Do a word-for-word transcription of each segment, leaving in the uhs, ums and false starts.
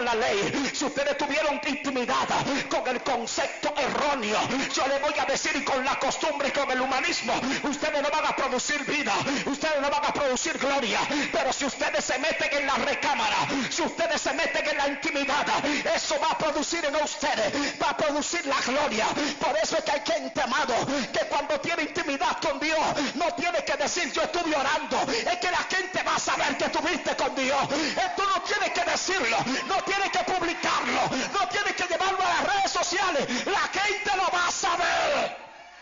la ley, si ustedes tuvieron intimidad con el concepto erróneo, yo le voy a decir, y con la costumbre y con el humanismo, ustedes no van a producir vida, ustedes no van a producir gloria. Pero si ustedes se meten en la recámara, si ustedes se meten en la intimidad, eso va a producir en ustedes, va a producir la gloria. Por eso es que hay gente, amado, que cuando tiene intimidad con Dios, no tiene que decir yo estuve orando, es que la gente va a saber que estuviste con Dios. Esto no tienes que decirlo, no tienes que publicarlo, no tienes que llevarlo a las redes sociales, la gente lo va a saber.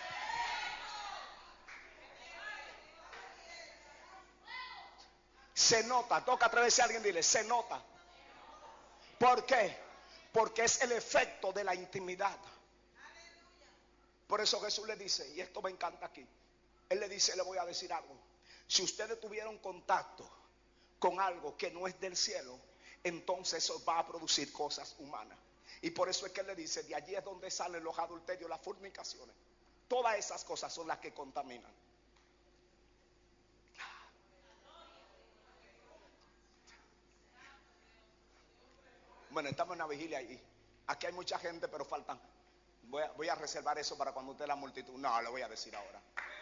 Se nota, toca atreverse a alguien, dile, se nota. ¿Por qué? Porque es el efecto de la intimidad. Por eso Jesús le dice, y esto me encanta aquí, Él le dice, le voy a decir algo. Si ustedes tuvieron contacto con algo que no es del cielo, entonces eso va a producir cosas humanas. Y por eso es que Él le dice, de allí es donde salen los adulterios, las fornicaciones. Todas esas cosas son las que contaminan. Bueno, estamos en una vigilia ahí. Aquí hay mucha gente, pero faltan. Voy a, voy a reservar eso para cuando usted la multitud. No, lo voy a decir ahora.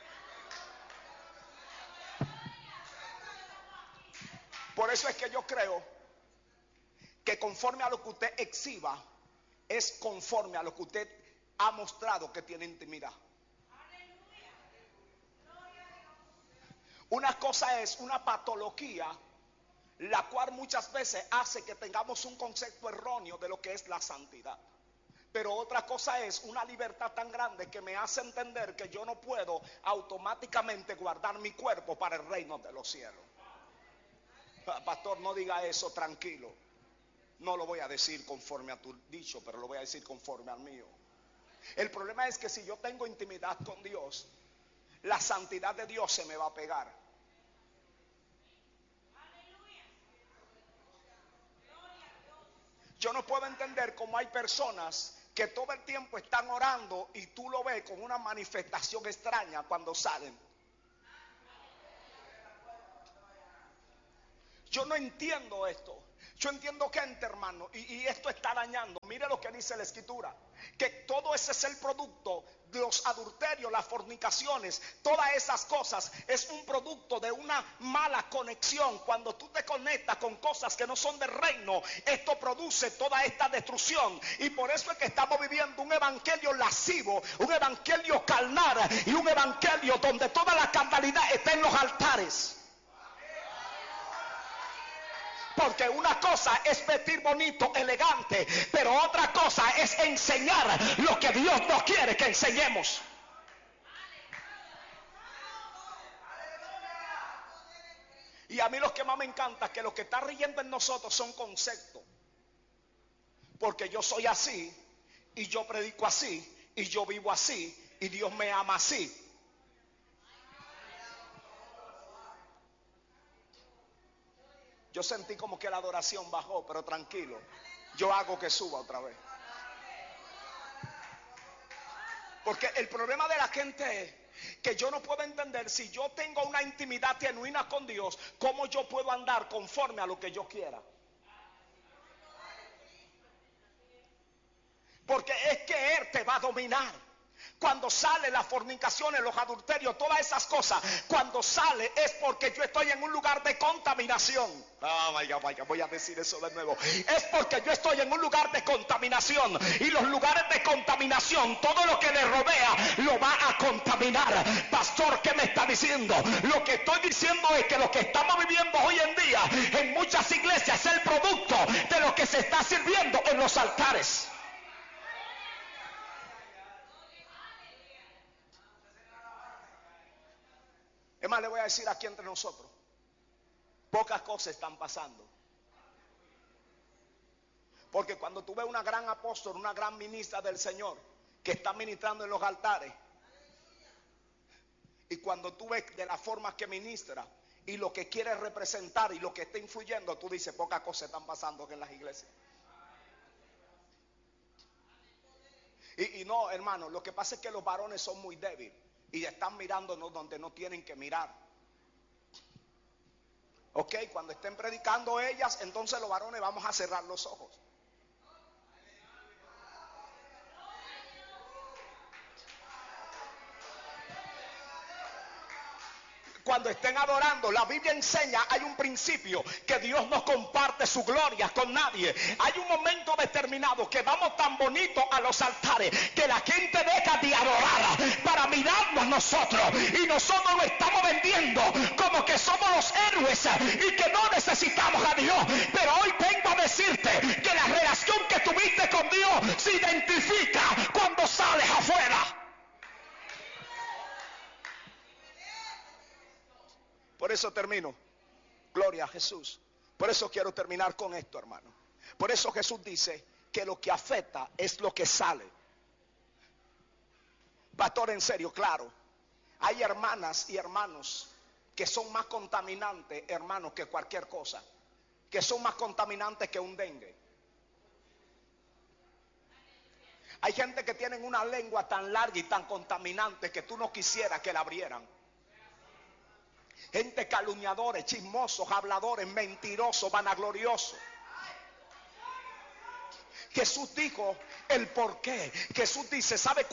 Por eso es que yo creo que conforme a lo que usted exhiba, es conforme a lo que usted ha mostrado que tiene intimidad. Una cosa es una patología, la cual muchas veces hace que tengamos un concepto erróneo de lo que es la santidad. Pero otra cosa es una libertad tan grande que me hace entender que yo no puedo automáticamente guardar mi cuerpo para el reino de los cielos. Pastor, no diga eso, tranquilo. No lo voy a decir conforme a tu dicho, pero lo voy a decir conforme al mío. El problema es que si yo tengo intimidad con Dios, la santidad de Dios se me va a pegar. Yo no puedo entender cómo hay personas que todo el tiempo están orando y tú lo ves con una manifestación extraña cuando salen. Yo no entiendo esto. Yo entiendo que, hermano, y, y esto está dañando. Mire lo que dice la Escritura, que todo ese es el producto de los adulterios, las fornicaciones, todas esas cosas es un producto de una mala conexión. Cuando tú te conectas con cosas que no son del reino, esto produce toda esta destrucción. Y por eso es que estamos viviendo un evangelio lascivo, un evangelio carnal y un evangelio donde toda la carnalidad está en los altares. Porque una cosa es vestir bonito, elegante, pero otra cosa es enseñar lo que Dios no quiere que enseñemos. Y a mí lo que más me encanta es que lo que está riendo en nosotros son conceptos. Porque yo soy así, y yo predico así, y yo vivo así, y Dios me ama así. Yo sentí como que la adoración bajó, pero tranquilo, yo hago que suba otra vez. Porque el problema de la gente es que yo no puedo entender, si yo tengo una intimidad genuina con Dios, cómo yo puedo andar conforme a lo que yo quiera. Porque es que Él te va a dominar. Cuando sale las fornicaciones, los adulterios, todas esas cosas, cuando sale es porque yo estoy en un lugar de contaminación. Ah, vaya, vaya, voy a decir eso de nuevo. Es porque yo estoy en un lugar de contaminación. Y los lugares de contaminación, todo lo que le rodea, lo va a contaminar. Pastor, ¿qué me está diciendo? Lo que estoy diciendo es que lo que estamos viviendo hoy en día en muchas iglesias es el producto de lo que se está sirviendo en los altares. Es más, le voy a decir aquí entre nosotros, pocas cosas están pasando. Porque cuando tú ves una gran apóstol, una gran ministra del Señor que está ministrando en los altares, y cuando tú ves de la forma que ministra y lo que quiere representar y lo que está influyendo, tú dices, pocas cosas están pasando en las iglesias. Y, y no, hermano, lo que pasa es que los varones son muy débiles y están mirándonos donde no tienen que mirar. Ok, cuando estén predicando ellas, entonces los varones vamos a cerrar los ojos. Cuando estén adorando, la Biblia enseña, hay un principio, que Dios no comparte su gloria con nadie. Hay un momento determinado que vamos tan bonito a los altares que la gente deja de adorar para mirarnos nosotros, y nosotros lo estamos vendiendo como que somos los héroes y que no necesitamos a Dios. Pero hoy vengo a decirte que la relación que tuviste con Dios se identifica cuando sales afuera. Por eso termino. Gloria a Jesús. Por eso quiero terminar con esto, hermano. Por eso Jesús dice que lo que afecta es lo que sale. Pastor, en serio, claro. Hay hermanas y hermanos que son más contaminantes, hermanos, que cualquier cosa. Que son más contaminantes que un dengue. Hay gente que tienen una lengua tan larga y tan contaminante que tú no quisieras que la abrieran. Gente calumniadores, chismosos, habladores, mentirosos, vanagloriosos. Jesús dijo el por qué. Jesús dice, ¿sabe